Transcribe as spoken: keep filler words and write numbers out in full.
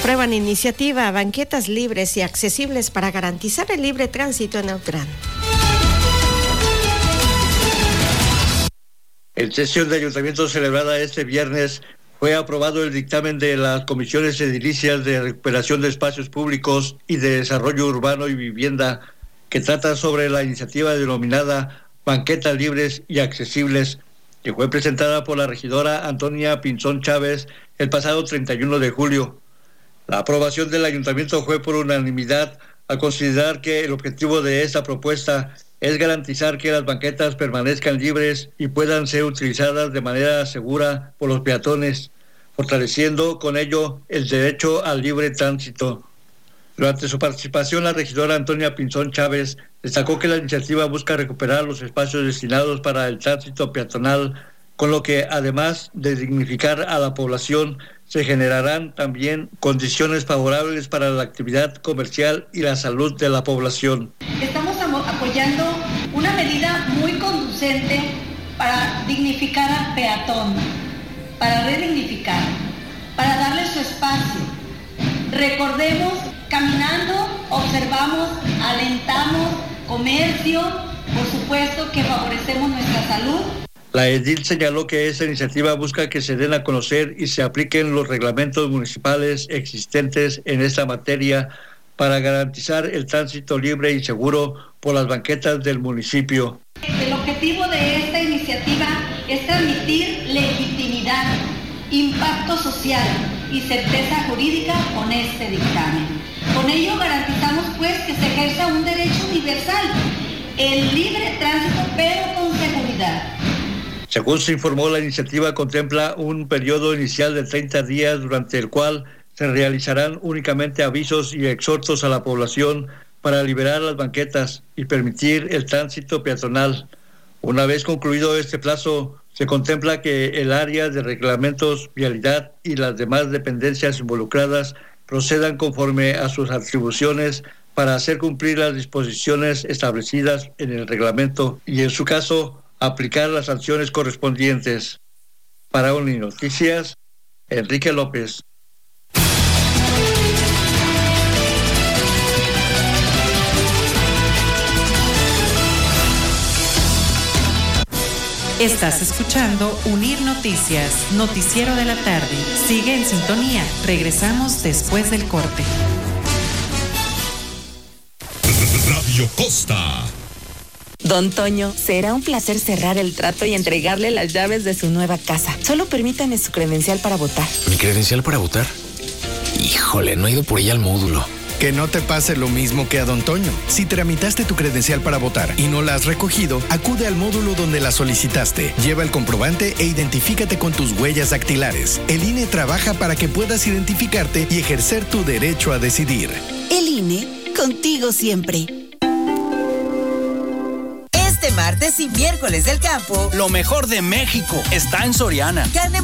Aprueban iniciativa banquetas libres y accesibles para garantizar el libre tránsito en Neutrán. En sesión de ayuntamiento celebrada este viernes fue aprobado el dictamen de las comisiones edilicias de recuperación de espacios públicos y de desarrollo urbano y vivienda, que trata sobre la iniciativa denominada Banquetas Libres y Accesibles, que fue presentada por la regidora Antonia Pinzón Chávez el pasado treinta y uno de julio. La aprobación del ayuntamiento fue por unanimidad al considerar que el objetivo de esta propuesta es garantizar que las banquetas permanezcan libres y puedan ser utilizadas de manera segura por los peatones, fortaleciendo con ello el derecho al libre tránsito. Durante su participación, la regidora Antonia Pinzón Chávez destacó que la iniciativa busca recuperar los espacios destinados para el tránsito peatonal, con lo que, además de dignificar a la población, se generarán también condiciones favorables para la actividad comercial y la salud de la población. Estamos apoyando una medida muy conducente para dignificar al peatón, para redignificar, para darle su espacio. Recordemos, caminando, observamos, alentamos comercio, por supuesto que favorecemos nuestra salud. La edil señaló que esta iniciativa busca que se den a conocer y se apliquen los reglamentos municipales existentes en esta materia para garantizar el tránsito libre y seguro por las banquetas del municipio. El objetivo de esta iniciativa es transmitir legitimidad, impacto social y certeza jurídica con este dictamen. Con ello garantizamos pues que se ejerza un derecho universal, el libre tránsito, pero con seguridad. Según se informó, la iniciativa contempla un periodo inicial de treinta días durante el cual se realizarán únicamente avisos y exhortos a la población para liberar las banquetas y permitir el tránsito peatonal. Una vez concluido este plazo, se contempla que el área de reglamentos, vialidad y las demás dependencias involucradas procedan conforme a sus atribuciones para hacer cumplir las disposiciones establecidas en el reglamento y, en su caso, aplicar las sanciones correspondientes. Para Uninoticias, Enrique López. Estás escuchando Unir Noticias, noticiero de la tarde. Sigue en sintonía. Regresamos después del corte. Radio Costa. Don Toño, será un placer cerrar el trato y entregarle las llaves de su nueva casa. Solo permítame su credencial para votar. ¿Mi credencial para votar? Híjole, no he ido por ella al módulo. Que no te pase lo mismo que a Don Toño. Si tramitaste tu credencial para votar y no la has recogido, acude al módulo donde la solicitaste. Lleva el comprobante e identifícate con tus huellas dactilares. El I N E trabaja para que puedas identificarte y ejercer tu derecho a decidir. El I N E, contigo siempre. Este martes y miércoles del campo, lo mejor de México está en Soriana. Carne